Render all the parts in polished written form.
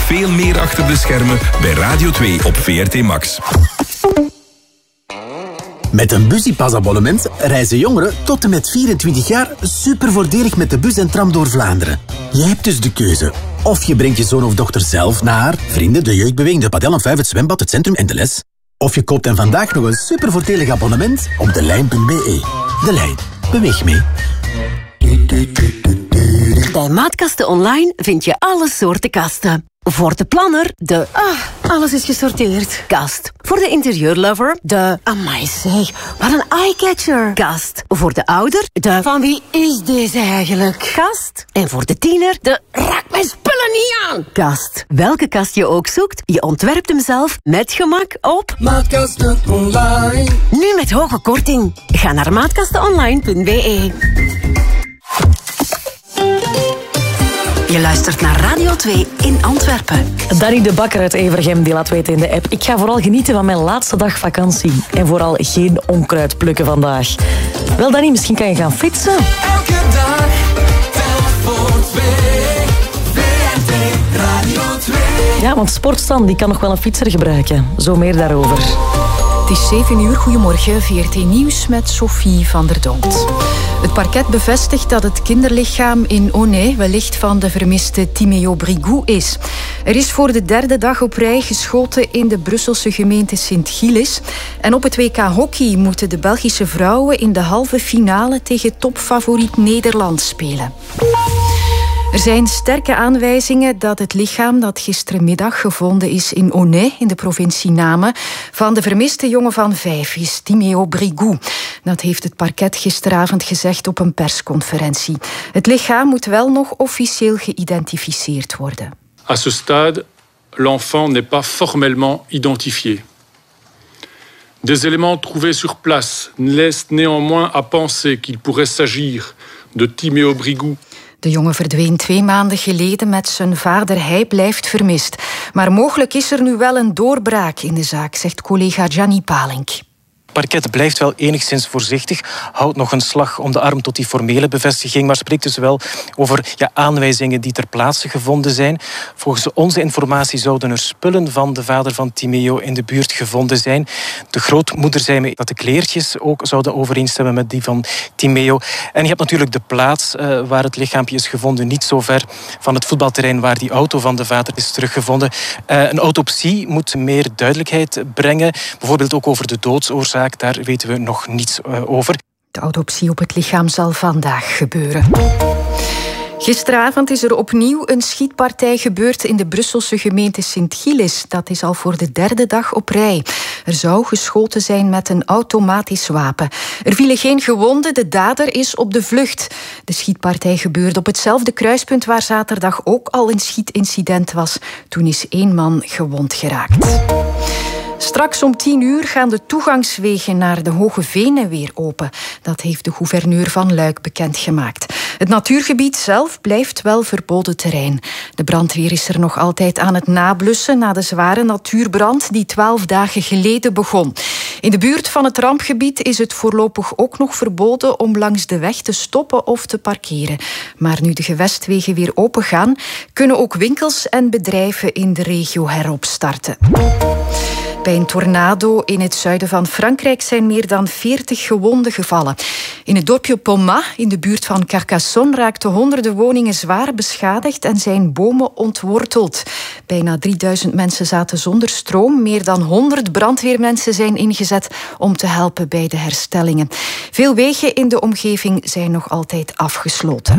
veel meer achter de schermen bij Radio 2 op VRT Max. Met een Busypass-abonnement reizen jongeren tot en met 24 jaar super voordelig met de bus en tram door Vlaanderen. Je hebt dus de keuze. Of je brengt je zoon of dochter zelf naar vrienden, de jeugdbeweging, de padel en 5, het zwembad, het centrum en de les. Of je koopt hen vandaag nog een super voordelig abonnement op delijn.be. De Lijn. Beweeg mee. Bij Maatkasten Online vind je alle soorten kasten. Voor de planner, de... alles is gesorteerd. Kast. Voor de interieurlover, de... Amai zeg, wat een eyecatcher. Kast. Voor de ouder, de... Van wie is deze eigenlijk? Kast. En voor de tiener, de... Raak mijn spullen niet aan. Kast. Welke kast je ook zoekt, je ontwerpt hem zelf met gemak op... Maatkasten Online. Nu met hoge korting. Ga naar maatkastenonline.be. Je luistert naar Radio 2 in Antwerpen. Danny de Bakker uit Evergem die laat weten in de app: ik ga vooral genieten van mijn laatste dag vakantie. En vooral geen onkruid plukken vandaag. Wel Danny, misschien kan je gaan fietsen. Elke dag, tel voor 2. VRT Radio 2. Ja, want Sportstand die kan nog wel een fietser gebruiken. Zo meer daarover. Het is 7 uur. Goedemorgen. VRT Nieuws met Sophie van der Donkt. Het parket bevestigt dat het kinderlichaam in Aunay wellicht van de vermiste Timéo Brigou is. Er is voor de 3e dag op rij geschoten in de Brusselse gemeente Sint-Gilles. En op het WK Hockey moeten de Belgische vrouwen in de halve finale tegen topfavoriet Nederland spelen. Er zijn sterke aanwijzingen dat het lichaam dat gistermiddag gevonden is in Aunay, in de provincie Namen, van de vermiste jongen van 5 is, Timéo Brigou. Dat heeft het parket gisteravond gezegd op een persconferentie. Het lichaam moet wel nog officieel geïdentificeerd worden. À ce stade, l'enfant n'est pas formellement identifié. Des éléments trouvés sur place laissent néanmoins à penser qu'il pourrait s'agir de Timéo Brigou. De jongen verdween 2 maanden geleden met zijn vader. Hij blijft vermist. Maar mogelijk is er nu wel een doorbraak in de zaak, zegt collega Gianni Palink. Het parket blijft wel enigszins voorzichtig, houdt nog een slag om de arm tot die formele bevestiging, maar spreekt dus wel over aanwijzingen die ter plaatse gevonden zijn. Volgens onze informatie zouden er spullen van de vader van Timéo in de buurt gevonden zijn. De grootmoeder zei me dat de kleertjes ook zouden overeenstemmen met die van Timéo. En je hebt natuurlijk de plaats waar het lichaampje is gevonden, niet zo ver van het voetbalterrein waar die auto van de vader is teruggevonden. Een autopsie moet meer duidelijkheid brengen, bijvoorbeeld ook over de doodsoorzaak. Daar weten we nog niets over. De autopsie op het lichaam zal vandaag gebeuren. Gisteravond is er opnieuw een schietpartij gebeurd in de Brusselse gemeente Sint-Gilles. Dat is al voor de 3e dag op rij. Er zou geschoten zijn met een automatisch wapen. Er vielen geen gewonden, de dader is op de vlucht. De schietpartij gebeurde op hetzelfde kruispunt waar zaterdag ook al een schietincident was. Toen is 1 man gewond geraakt. Straks om 10 uur gaan de toegangswegen naar de Hoge Venen weer open. Dat heeft de gouverneur van Luik bekendgemaakt. Het natuurgebied zelf blijft wel verboden terrein. De brandweer is er nog altijd aan het nablussen na de zware natuurbrand die 12 dagen geleden begon. In de buurt van het rampgebied is het voorlopig ook nog verboden om langs de weg te stoppen of te parkeren. Maar nu de gewestwegen weer open gaan, kunnen ook winkels en bedrijven in de regio heropstarten. Bij een tornado in het zuiden van Frankrijk zijn meer dan 40 gewonden gevallen. In het dorpje Pomat, in de buurt van Carcassonne, raakten honderden woningen zwaar beschadigd en zijn bomen ontworteld. Bijna 3000 mensen zaten zonder stroom. Meer dan 100 brandweermensen zijn ingezet om te helpen bij de herstellingen. Veel wegen in de omgeving zijn nog altijd afgesloten.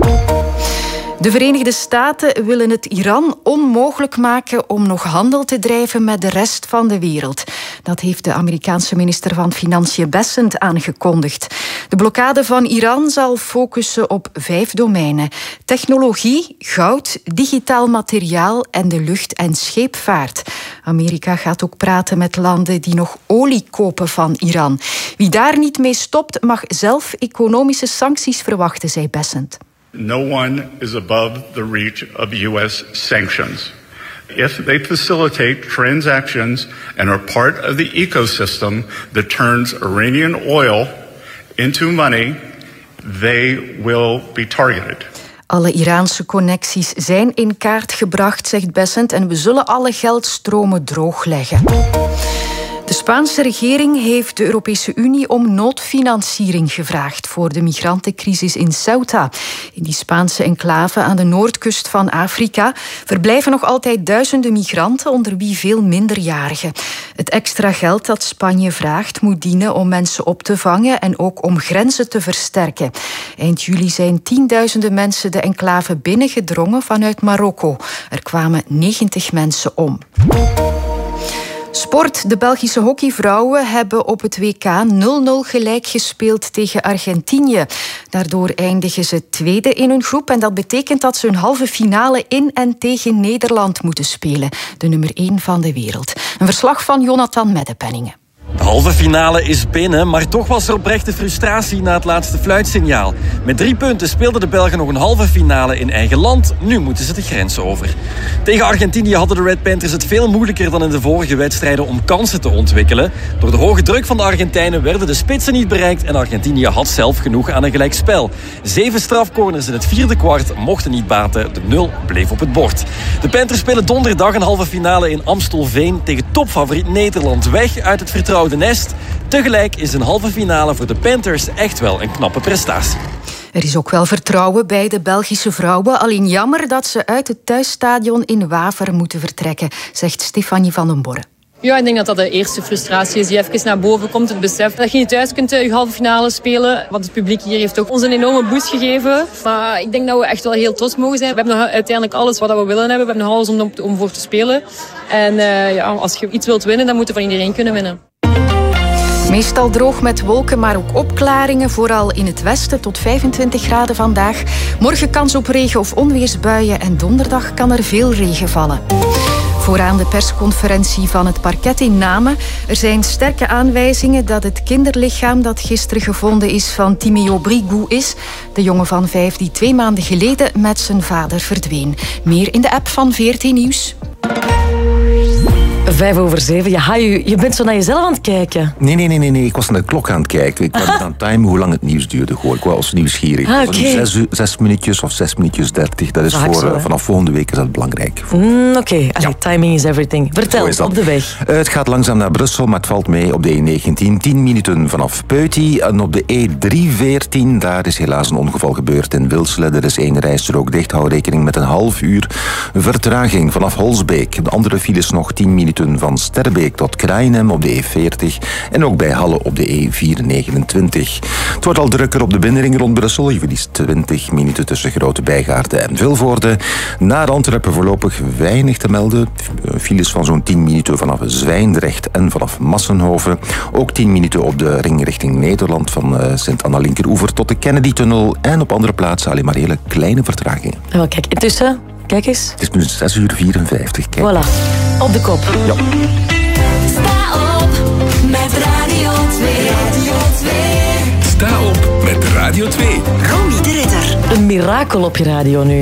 De Verenigde Staten willen het Iran onmogelijk maken om nog handel te drijven met de rest van de wereld. Dat heeft de Amerikaanse minister van Financiën Bessent aangekondigd. De blokkade van Iran zal focussen op 5 domeinen: technologie, goud, digitaal materiaal en de lucht- en scheepvaart. Amerika gaat ook praten met landen die nog olie kopen van Iran. Wie daar niet mee stopt, mag zelf economische sancties verwachten, zei Bessent. No one is above the reach of U.S. sanctions. If they facilitate transactions and are part of the ecosystem that turns Iranian oil into money, they will be targeted. Alle Iraanse connecties zijn in kaart gebracht, zegt Bessent, en we zullen alle geldstromen droogleggen. De Spaanse regering heeft de Europese Unie om noodfinanciering gevraagd voor de migrantencrisis in Ceuta. In die Spaanse enclave aan de noordkust van Afrika verblijven nog altijd duizenden migranten, onder wie veel minderjarigen. Het extra geld dat Spanje vraagt moet dienen om mensen op te vangen en ook om grenzen te versterken. Eind juli zijn tienduizenden mensen de enclave binnengedrongen vanuit Marokko. Er kwamen 90 mensen om. Sport. De Belgische hockeyvrouwen hebben op het WK 0-0 gelijk gespeeld tegen Argentinië. Daardoor eindigen ze tweede in hun groep en dat betekent dat ze hun halve finale in en tegen Nederland moeten spelen. De nummer 1 van de wereld. Een verslag van Jonathan Meddepenningen. De halve finale is binnen, maar toch was er oprechte frustratie na het laatste fluitsignaal. Met 3 punten speelden de Belgen nog een halve finale in eigen land. Nu moeten ze de grens over. Tegen Argentinië hadden de Red Panthers het veel moeilijker dan in de vorige wedstrijden om kansen te ontwikkelen. Door de hoge druk van de Argentijnen werden de spitsen niet bereikt en Argentinië had zelf genoeg aan een gelijkspel. 7 strafcorners in het 4e kwart mochten niet baten. De 0 bleef op het bord. De Panthers spelen donderdag een halve finale in Amstelveen tegen topfavoriet Nederland, weg uit het vertrouwde nest. Tegelijk is een halve finale voor de Panthers echt wel een knappe prestatie. Er is ook wel vertrouwen bij de Belgische vrouwen. Alleen jammer dat ze uit het thuisstadion in Waver moeten vertrekken, zegt Stefanie van den Borre. Ja, ik denk dat dat de eerste frustratie is die even naar boven komt. Het besef dat je niet thuis kunt je halve finale spelen. Want het publiek hier heeft ook ons een enorme boost gegeven. Maar ik denk dat we echt wel heel trots mogen zijn. We hebben nog uiteindelijk alles wat we willen hebben. We hebben nog alles om voor te spelen. En als je iets wilt winnen, dan moet je van iedereen kunnen winnen. Meestal droog met wolken, maar ook opklaringen. Vooral in het westen tot 25 graden vandaag. Morgen kans op regen- of onweersbuien. En donderdag kan er veel regen vallen. Vooraan de persconferentie van het parket in Namen. Er zijn sterke aanwijzingen dat het kinderlichaam dat gisteren gevonden is van Timéo Brigou is. De jongen van 5 die 2 maanden geleden met zijn vader verdween. Meer in de app van VRT Nieuws. 7:05. Ja, je bent zo naar jezelf aan het kijken. Nee. Ik was naar de klok aan het kijken. Ik was aan het timen hoe lang het nieuws duurde. Ik was nieuwsgierig. Okay. 6 minuutjes of 6 minuutjes 30. Dat is vanaf volgende week is dat belangrijk. Oké. Timing is everything. Vertel, op de weg. Het gaat langzaam naar Brussel, maar het valt mee op de E19. 10 minuten vanaf Peuty. En op de E314, daar is helaas een ongeval gebeurd in Wilselen. Er is 1 rijstrook dicht. Hou rekening met een half uur vertraging vanaf Holsbeek. De andere files nog 10 minuten van Sterbeek tot Krainem op de E40 en ook bij Halle op de E429. Het wordt al drukker op de binnenring rond Brussel. Je verliest 20 minuten tussen Grote Bijgaarden en Vilvoorde. Naar Antwerpen voorlopig weinig te melden. Files van zo'n 10 minuten vanaf Zwijndrecht en vanaf Massenhoven. Ook 10 minuten op de ring richting Nederland van Sint-Anna-Linkeroever tot de Kennedy-tunnel en op andere plaatsen alleen maar hele kleine vertragingen. Oh, kijk, intussen, kijk eens. Het is nu 6:54. Kijk. Voilà, op de kop. Ja. Sta op met Radio 2. Radio 2. Sta op met Radio 2. Romy de Ridder. Een mirakel op je radio nu.